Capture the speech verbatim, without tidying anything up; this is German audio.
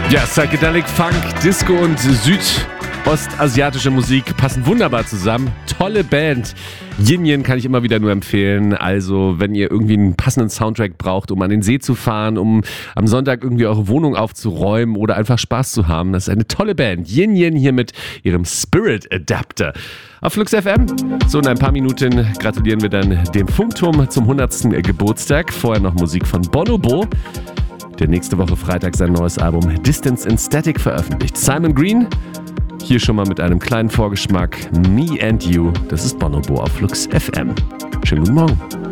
Ja, Psychedelic Funk, Disco und südostasiatische Musik passen wunderbar zusammen. Tolle Band. Yin Yin kann ich immer wieder nur empfehlen. Also, wenn ihr irgendwie einen passenden Soundtrack braucht, um an den See zu fahren, um am Sonntag irgendwie eure Wohnung aufzuräumen oder einfach Spaß zu haben, das ist eine tolle Band. Yin Yin hier mit ihrem Spirit Adapter. Auf Flux F M. So, in ein paar Minuten gratulieren wir dann dem Funkturm zum hundertsten Geburtstag. Vorher noch Musik von Bonobo, der nächste Woche Freitag sein neues Album Distance in Static veröffentlicht. Simon Green, hier schon mal mit einem kleinen Vorgeschmack. Me and You, das ist Bonobo auf Flux F M. Schönen guten Morgen.